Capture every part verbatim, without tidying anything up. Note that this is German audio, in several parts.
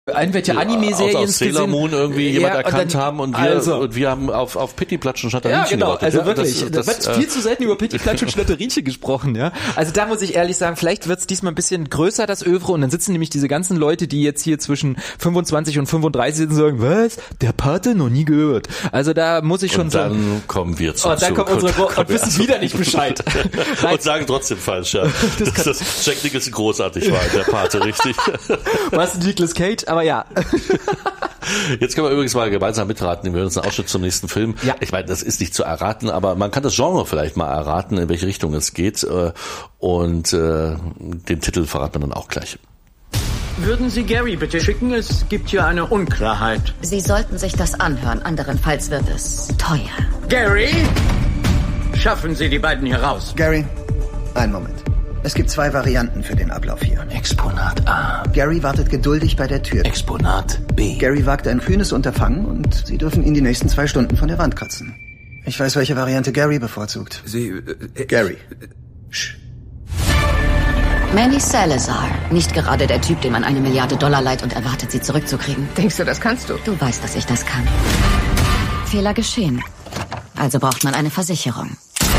irgendwelche Anime-Serien aus Sailor Moon irgendwie ja, jemand erkannt dann, haben und wir, also, und wir haben auf, auf Pitti-Platsch und Ja, Schnatterinchen genau, gewartet. also ja, wirklich, das, da das, wird äh, viel zu selten über Pitti-Platsch und Schnatterinchen gesprochen, ja. Also da muss ich ehrlich sagen, vielleicht wird's diesmal ein bisschen größer, das Övre, und dann sitzen nämlich diese ganzen Leute, die jetzt hier zwischen fünfundzwanzig und fünfunddreißig sitzen und sagen, was, der Pate, noch nie gehört. Also da muss ich schon und sagen. dann kommen wir zum Und dann kommen unsere Gro- und wissen wieder nicht Bescheid. und sagen trotzdem falsch, ja. Das dass das Jack Nicholson großartig war, der Pate, richtig. Was, Nicolas Cage, aber ja. Jetzt können wir übrigens mal gemeinsam mitraten. Wir hören uns einen Ausschnitt zum nächsten Film. Ja. Ich meine, das ist nicht zu erraten, aber man kann das Genre vielleicht mal erraten, in welche Richtung es geht. Und äh, den Titel verraten wir dann auch gleich. Würden Sie Gary bitte schicken? Es gibt hier eine Unklarheit. Sie sollten sich das anhören, anderenfalls wird es teuer. Gary? Schaffen Sie die beiden hier raus. Gary, einen Moment. Es gibt zwei Varianten für den Ablauf hier. Exponat A. Gary wartet geduldig bei der Tür. Exponat B. Gary wagt ein kühnes Unterfangen und Sie dürfen ihn die nächsten zwei Stunden von der Wand kratzen. Ich weiß, welche Variante Gary bevorzugt. Sie... Äh, Gary. Sch. Manny Salazar. Nicht gerade der Typ, dem man eine Milliarde Dollar leiht und erwartet, sie zurückzukriegen. Denkst du, das kannst du? Du weißt, dass ich das kann. Fehler geschehen. Also braucht man eine Versicherung.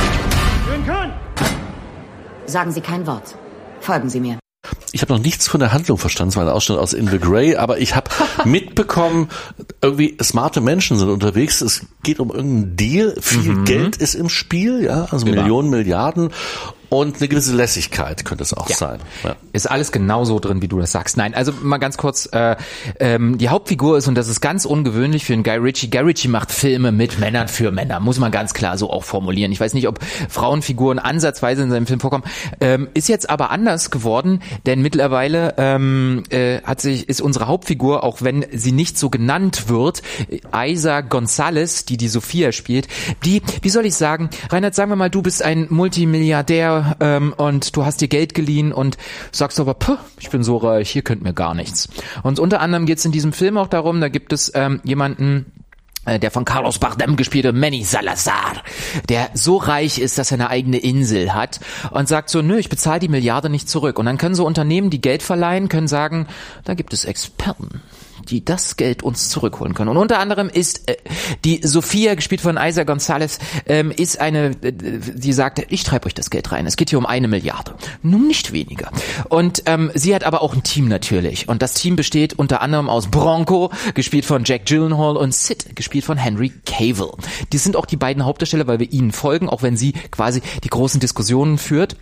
Sagen Sie kein Wort. Folgen Sie mir. Ich habe noch nichts von der Handlung verstanden, es war ein Ausschnitt aus In the Grey, aber ich habe mitbekommen, irgendwie smarte Menschen sind unterwegs, es geht um irgendeinen Deal, viel mhm. Geld ist im Spiel, ja, also genau. Millionen, Milliarden. Und eine gewisse Lässigkeit könnte es auch ja. sein. Ja. Ist alles genauso drin, wie du das sagst. Nein, also mal ganz kurz, äh, ähm, die Hauptfigur ist, und das ist ganz ungewöhnlich für einen Guy Ritchie, Guy Ritchie macht Filme mit Männern für Männer, muss man ganz klar so auch formulieren. Ich weiß nicht, ob Frauenfiguren ansatzweise in seinem Film vorkommen, ähm, ist jetzt aber anders geworden, denn mittlerweile ähm, äh, hat sich ist unsere Hauptfigur, auch wenn sie nicht so genannt wird, Eiza González, die die Sophia spielt, die, wie soll ich sagen, Reinhard, sagen wir mal, du bist ein Multimilliardär, Ähm, und du hast dir Geld geliehen und sagst aber, puh, ich bin so reich, hier könnt mir gar nichts. Und unter anderem geht es in diesem Film auch darum, da gibt es ähm, jemanden, äh, der von Carlos Bardem gespielte Manny Salazar, der so reich ist, dass er eine eigene Insel hat und sagt so, nö, ich bezahle die Milliarde nicht zurück. Und dann können so Unternehmen, die Geld verleihen, können sagen, da gibt es Experten, die das Geld uns zurückholen können. Und unter anderem ist äh, die Sophia, gespielt von Eiza González, ähm, ist eine, äh, die sagt, ich treibe euch das Geld rein. Es geht hier um eine Milliarde. Nun nicht weniger. Und ähm, sie hat aber auch ein Team natürlich. Und das Team besteht unter anderem aus Bronco, gespielt von Jack Gyllenhaal, und Sid, gespielt von Henry Cavill. Die sind auch die beiden Hauptdarsteller, weil wir ihnen folgen, auch wenn sie quasi die großen Diskussionen führt.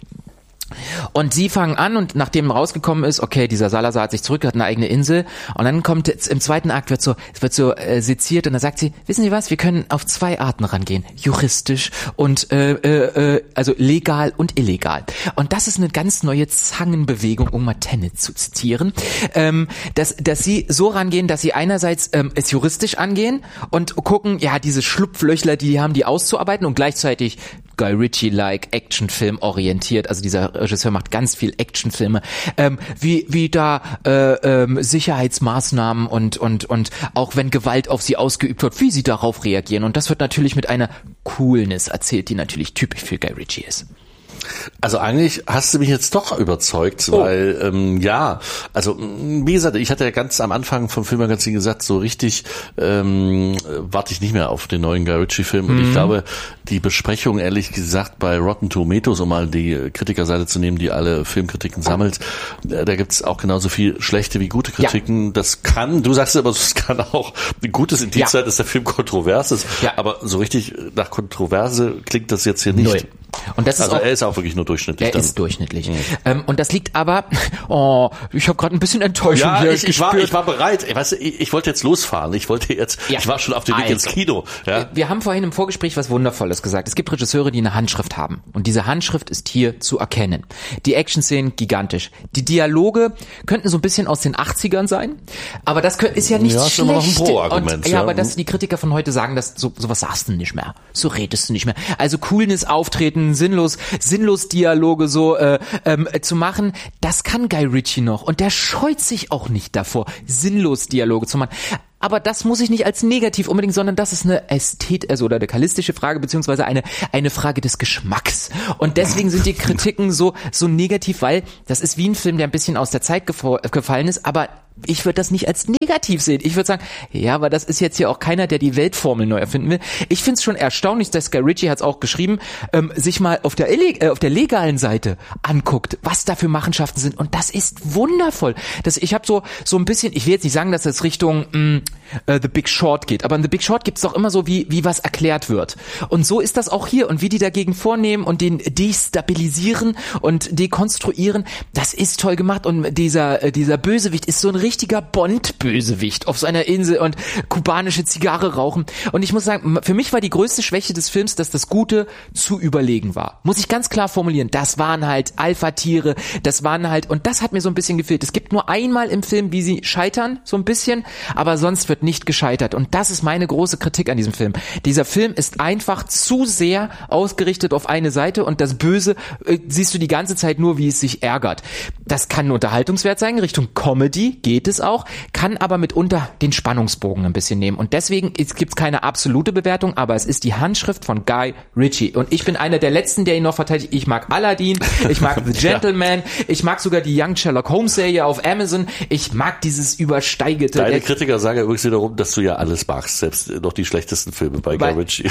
Und sie fangen an, und nachdem rausgekommen ist, okay, dieser Salazar hat sich zurück, hat eine eigene Insel, und dann kommt jetzt im zweiten Akt wird so, es wird so äh, seziert, und dann sagt sie, wissen Sie was, wir können auf zwei Arten rangehen, juristisch und äh, äh, also legal und illegal. Und das ist eine ganz neue Zangenbewegung, um mal Tenet zu zitieren, ähm, dass dass sie so rangehen, dass sie einerseits ähm, es juristisch angehen und gucken, ja, diese Schlupflöchler, die haben, die auszuarbeiten, und gleichzeitig Guy Ritchie-like Actionfilm orientiert. Also dieser Regisseur macht ganz viel Actionfilme, ähm, wie wie da äh, ähm, Sicherheitsmaßnahmen und und und auch wenn Gewalt auf sie ausgeübt wird, wie sie darauf reagieren. Und das wird natürlich mit einer Coolness erzählt, die natürlich typisch für Guy Ritchie ist. Also eigentlich hast du mich jetzt doch überzeugt, oh. weil ähm, ja, also wie gesagt, ich hatte ja ganz am Anfang vom Filmmagazin gesagt, so richtig ähm, warte ich nicht mehr auf den neuen Guy Ritchie-Film, mhm. und ich glaube, die Besprechung, ehrlich gesagt, bei Rotten Tomatoes, um mal die Kritikerseite zu nehmen, die alle Filmkritiken sammelt, da gibt's auch genauso viel schlechte wie gute Kritiken. Ja. Das kann, du sagst aber, es kann auch ein gutes Indiz ja. sein, dass der Film kontrovers ist, ja. aber so richtig nach Kontroverse klingt das jetzt hier nicht. Null. Und das ist also auch, er ist auch wirklich nur durchschnittlich. Er dann. ist durchschnittlich. Mhm. Ähm, und das liegt aber, oh, ich habe gerade ein bisschen Enttäuschung ja, hier ich, ich gespürt. war, ich war bereit. Ich, weiß, ich, ich wollte jetzt losfahren. Ich wollte jetzt, ja. ich war schon auf dem Weg also. ins Kino. Ja. Wir haben vorhin im Vorgespräch was Wundervolles gesagt. Es gibt Regisseure, die eine Handschrift haben. Und diese Handschrift ist hier zu erkennen. Die Action-Szenen gigantisch. Die Dialoge könnten so ein bisschen aus den achtzigern sein. Aber das ist ja nichts ja, Schlechtes. Immer noch ein Pro-Argument. Ja, ja, aber dass die Kritiker von heute sagen, dass so sowas sagst du nicht mehr. So redest du nicht mehr. Also Coolness auftreten, sinnlos, sinnlos Dialoge so äh, ähm, zu machen, das kann Guy Ritchie noch. Und der scheut sich auch nicht davor, sinnlos Dialoge zu machen. Aber das muss ich nicht als negativ unbedingt, sondern das ist eine Ästhet, also oder eine kalistische Frage, beziehungsweise eine eine Frage des Geschmacks. Und deswegen sind die Kritiken so so negativ, weil das ist wie ein Film, der ein bisschen aus der Zeit gefo- gefallen ist, aber ich würde das nicht als negativ sehen. Ich würde sagen, ja, aber das ist jetzt hier auch keiner, der die Weltformel neu erfinden will. Ich finde es schon erstaunlich, dass Guy Ritchie hat es auch geschrieben, ähm, sich mal auf der, äh, auf der legalen Seite anguckt, was da für Machenschaften sind. Und das ist wundervoll. Das, ich habe so so ein bisschen, ich will jetzt nicht sagen, dass das Richtung mh, äh, The Big Short geht, aber in The Big Short gibt es doch immer so, wie wie was erklärt wird. Und so ist das auch hier. Und wie die dagegen vornehmen und den destabilisieren und dekonstruieren, das ist toll gemacht. Und dieser äh, dieser Bösewicht ist so ein richtiger Bond-Bösewicht auf seiner Insel und kubanische Zigarre rauchen. Und ich muss sagen, für mich war die größte Schwäche des Films, dass das Gute zu überlegen war. Muss ich ganz klar formulieren. Das waren halt Alpha-Tiere, das waren halt, und das hat mir so ein bisschen gefehlt. Es gibt nur einmal im Film, wie sie scheitern, so ein bisschen, aber sonst wird nicht gescheitert. Und das ist meine große Kritik an diesem Film. Dieser Film ist einfach zu sehr ausgerichtet auf eine Seite und das Böse äh, siehst du die ganze Zeit nur, wie es sich ärgert. Das kann ein Unterhaltungswert sein, Richtung Comedy geht es auch, kann aber mitunter den Spannungsbogen ein bisschen nehmen. Und deswegen gibt es keine absolute Bewertung, aber es ist die Handschrift von Guy Ritchie. Und ich bin einer der Letzten, der ihn noch verteidigt. Ich mag Aladdin, ich mag The Gentleman, ich mag sogar die Young Sherlock Holmes Serie auf Amazon. Ich mag dieses übersteigerte... Deine Kritiker sagen ja übrigens wiederum, dass du ja alles magst, selbst noch die schlechtesten Filme bei Guy Ritchie.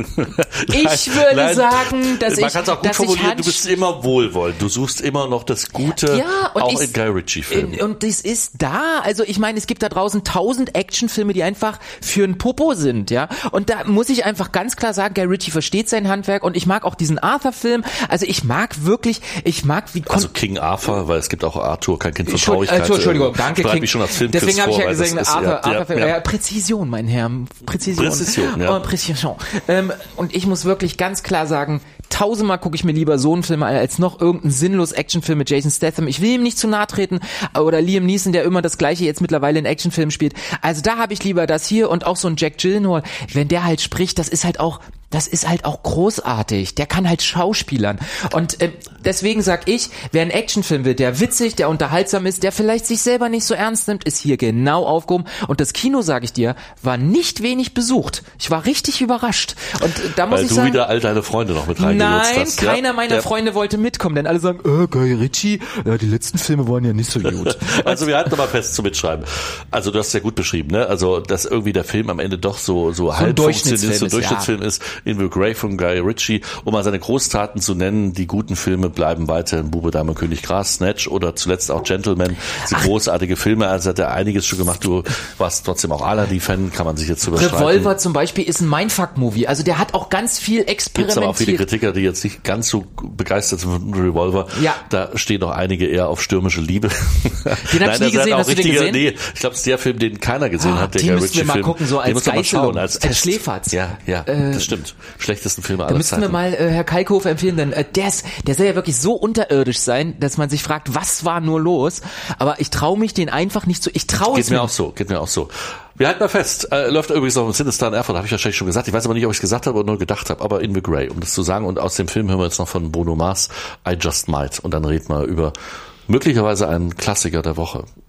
Ich würde Nein, sagen, dass man ich... kann es auch gut formulieren, du bist immer wohlwollend. Du suchst immer noch das Gute, ja, und auch ich, in Guy Ritchie-Filmen. Und das ist da. Also ich meine, es gibt da draußen tausend Actionfilme, die einfach für ein Popo sind, ja. Und da muss ich einfach ganz klar sagen, Guy Ritchie versteht sein Handwerk und ich mag auch diesen Arthur-Film. Also ich mag wirklich, ich mag wie... Also King Arthur, weil es gibt auch Arthur, kein Kind von Traurigkeit. Äh, Entschuldigung, danke King. Mich schon als Deswegen habe ich ja gesagt, ist, Arthur, ja, Arthur ja, ja. Präzision, mein Herr. Präzision. Präzision, ja. Oh, Präzision. Ähm, und ich muss wirklich ganz klar sagen, tausendmal gucke ich mir lieber so einen Film als noch irgendeinen sinnlos Actionfilm mit Jason Statham. Ich will ihm nicht zu nahe treten. Oder Liam Neeson, der immer das Gleiche jetzt mittlerweile in Actionfilmen spielt. Also da habe ich lieber das hier und auch so ein Jack Gyllenhaal. Wenn der halt spricht, das ist halt auch... Das ist halt auch großartig. Der kann halt schauspielern. Und äh, deswegen sag ich, wer einen Actionfilm will, der witzig, der unterhaltsam ist, der vielleicht sich selber nicht so ernst nimmt, ist hier genau aufgehoben. Und das Kino, sag ich dir, war nicht wenig besucht. Ich war richtig überrascht. Und äh, da muss Weil ich du sagen... wieder all deine Freunde noch mit reingelotst Nein, hast. keiner ja? meiner der, Freunde wollte mitkommen, denn alle sagen, äh, Guy Ritchie, ja, die letzten Filme waren ja nicht so gut. Also wir halten doch mal fest zum Mitschreiben. Also du hast es ja gut beschrieben, ne? Also dass irgendwie der Film am Ende doch so so, so halb funktioniert, so ein Durchschnittsfilm ist, In the Grey von Guy Ritchie, um mal seine Großtaten zu nennen. Die guten Filme bleiben weiterhin Bube, Dame, König, Gras, Snatch oder zuletzt auch Gentleman. Das sind großartige Filme. Also hat er einiges schon gemacht. Du warst trotzdem auch Aladdin-Fan, kann man sich jetzt überschreiten. Revolver zum Beispiel ist ein Mindfuck-Movie. Also der hat auch ganz viel experimentiert. Gibt es aber auch viele Kritiker, die jetzt nicht ganz so begeistert sind von Revolver. Ja. Da stehen noch einige eher auf stürmische Liebe. Den hab ich nie gesehen. Hast du den gesehen? Nee, ich glaube, es ist der Film, den keiner gesehen ah, hat, der den Guy müssen wir mal Ritchie-Film. gucken, so als Geißelung, als, als Schläferz. Ja, ja, äh, das stimmt. Schlechtesten Filme aller Da müssten wir mal äh, Herr Kalkofe empfehlen, denn äh, der, ist, der soll ja wirklich so unterirdisch sein, dass man sich fragt, was war nur los? Aber ich traue mich den einfach nicht zu. Ich traue es mir. Geht mir auch so, geht mir auch so. Wir halten mal fest, äh, läuft übrigens noch im Sinister in Erfurt, habe ich wahrscheinlich schon gesagt. Ich weiß aber nicht, ob ich es gesagt habe oder nur gedacht habe, aber In the Grey, um das zu sagen. Und aus dem Film hören wir jetzt noch von Bruno Mars, I Just Might. Und dann reden wir über möglicherweise einen Klassiker der Woche.